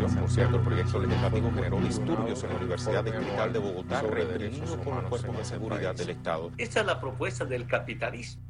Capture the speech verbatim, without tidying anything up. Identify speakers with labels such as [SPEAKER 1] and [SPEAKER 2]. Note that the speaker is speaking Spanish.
[SPEAKER 1] legislación. Por cierto, el proyecto legislativo generó disturbios en la Universidad Distrital de Bogotá, reprimido por los cuerpos de seguridad del Estado.
[SPEAKER 2] Esta es la propuesta del capitalismo.